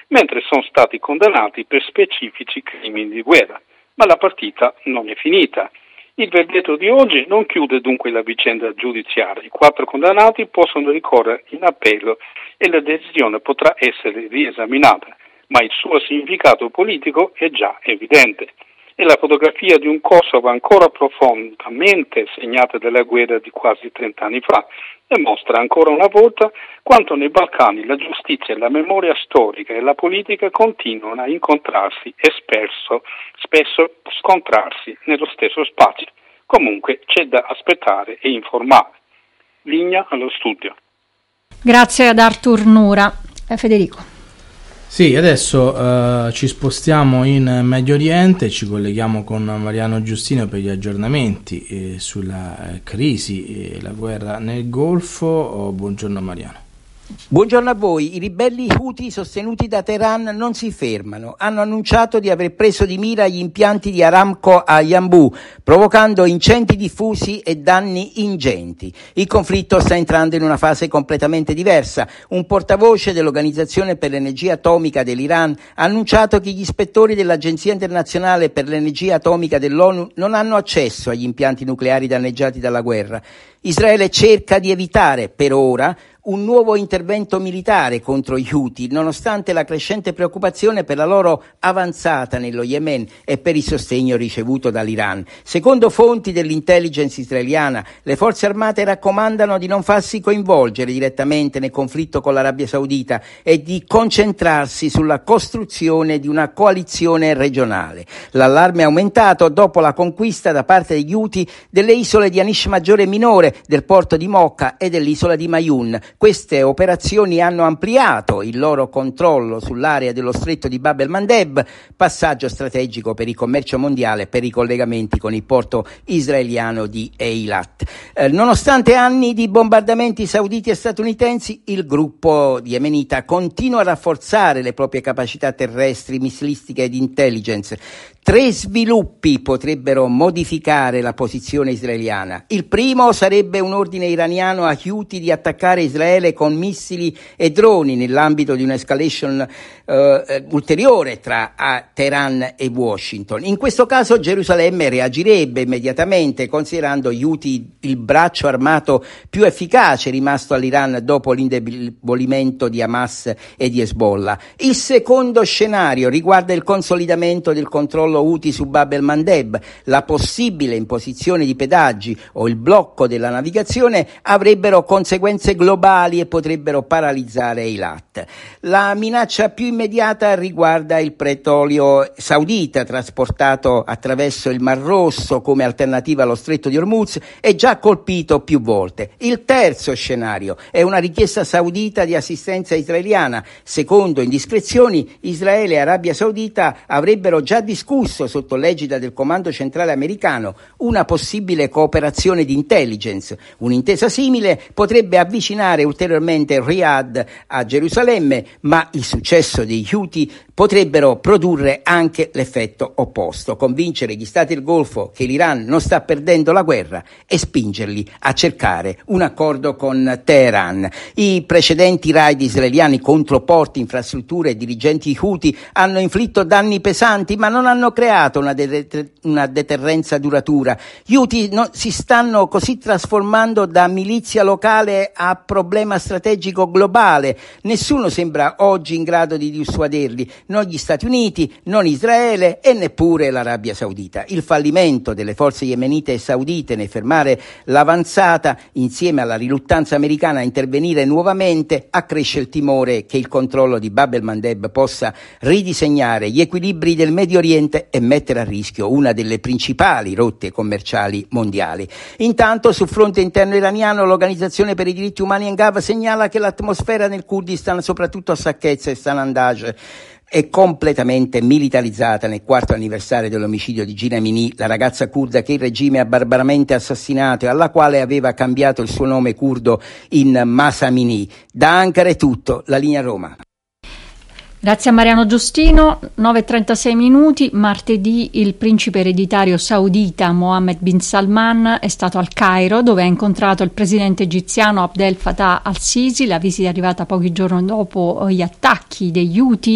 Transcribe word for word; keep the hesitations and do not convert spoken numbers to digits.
mentre sono stati condannati per specifici crimini di guerra. Ma la partita non è finita. Il verdetto di oggi non chiude dunque la vicenda giudiziaria. I quattro condannati possono ricorrere in appello e la decisione potrà essere riesaminata, ma il suo significato politico è già evidente. È la fotografia di un Kosovo ancora profondamente segnata dalla guerra di quasi trent'anni fa e mostra ancora una volta quanto nei Balcani la giustizia, la memoria storica e la politica continuano a incontrarsi e spesso, spesso scontrarsi nello stesso spazio. Comunque c'è da aspettare e informare. Linea allo studio. Grazie ad Artur Nura. Eh, Federico. Sì, adesso uh, ci spostiamo in Medio Oriente, ci colleghiamo con Mariano Giustino per gli aggiornamenti eh, sulla eh, crisi e la guerra nel Golfo. Oh, buongiorno Mariano. Buongiorno a voi. I ribelli Houthi sostenuti da Teheran non si fermano. Hanno annunciato di aver preso di mira gli impianti di Aramco a Yanbu, provocando incendi diffusi e danni ingenti. Il conflitto sta entrando in una fase completamente diversa. Un portavoce dell'Organizzazione per l'Energia Atomica dell'Iran ha annunciato che gli ispettori dell'Agenzia Internazionale per l'Energia Atomica dell'ONU non hanno accesso agli impianti nucleari danneggiati dalla guerra. Israele cerca di evitare, per ora, un nuovo intervento militare contro gli Houthi, nonostante la crescente preoccupazione per la loro avanzata nello Yemen e per il sostegno ricevuto dall'Iran. Secondo fonti dell'intelligence israeliana, le forze armate raccomandano di non farsi coinvolgere direttamente nel conflitto con l'Arabia Saudita e di concentrarsi sulla costruzione di una coalizione regionale. L'allarme è aumentato dopo la conquista da parte degli Houthi delle isole di Anish Maggiore Minore, del porto di Mocca e dell'isola di Mayun. Queste operazioni hanno ampliato il loro controllo sull'area dello stretto di Bab el-Mandeb, passaggio strategico per il commercio mondiale e per i collegamenti con il porto israeliano di Eilat. Eh, nonostante anni di bombardamenti sauditi e statunitensi, il gruppo yemenita continua a rafforzare le proprie capacità terrestri, missilistiche ed intelligence. Tre sviluppi potrebbero modificare la posizione israeliana. Il primo sarebbe un ordine iraniano a Houthi di attaccare Israele con missili e droni nell'ambito di un'escalation eh, ulteriore tra Teheran e Washington. In questo caso Gerusalemme reagirebbe immediatamente, considerando gli Houthi il braccio armato più efficace rimasto all'Iran dopo l'indebolimento di Hamas e di Hezbollah. Il secondo scenario riguarda il consolidamento del controllo Houthi su Bab el-Mandeb. La possibile imposizione di pedaggi o il blocco della navigazione avrebbero conseguenze globali e potrebbero paralizzare Eilat. La minaccia più immediata riguarda il petrolio saudita trasportato attraverso il Mar Rosso come alternativa allo stretto di Hormuz e già colpito più volte. Il terzo scenario è una richiesta saudita di assistenza israeliana. Secondo indiscrezioni, Israele e Arabia Saudita avrebbero già discusso sotto l'egida del Comando Centrale Americano una possibile cooperazione di intelligence. Un'intesa simile potrebbe avvicinare ulteriormente Riyadh a Gerusalemme, ma il successo dei Houthi potrebbero produrre anche l'effetto opposto, convincere gli Stati del Golfo che l'Iran non sta perdendo la guerra e spingerli a cercare un accordo con Teheran. I precedenti raid israeliani contro porti, infrastrutture e dirigenti Houthi hanno inflitto danni pesanti, ma non hanno creato una, de- una deterrenza duratura. Gli Houthi no, si stanno così trasformando da milizia locale a problema strategico globale. Nessuno sembra oggi in grado di dissuaderli, non gli Stati Uniti, non Israele e neppure l'Arabia Saudita. Il fallimento delle forze yemenite e saudite nel fermare l'avanzata, insieme alla riluttanza americana a intervenire nuovamente, accresce il timore che il controllo di Bab el-Mandeb possa ridisegnare gli equilibri del Medio Oriente e mettere a rischio una delle principali rotte commerciali mondiali. Intanto, sul fronte interno iraniano, l'Organizzazione per i diritti umani Engav segnala che l'atmosfera nel Kurdistan, soprattutto a Saqqez e Sanandaj, è completamente militarizzata nel quarto anniversario dell'omicidio di Gina Amini, la ragazza curda che il regime ha barbaramente assassinato e alla quale aveva cambiato il suo nome curdo in Mahsa Amini. Da Ankara è tutto, la linea Roma. Grazie a Mariano Giustino. nove e trentasei minuti, martedì il principe ereditario saudita Mohammed bin Salman è stato al Cairo, dove ha incontrato il presidente egiziano Abdel Fattah al-Sisi. La visita è arrivata pochi giorni dopo gli attacchi degli Houthi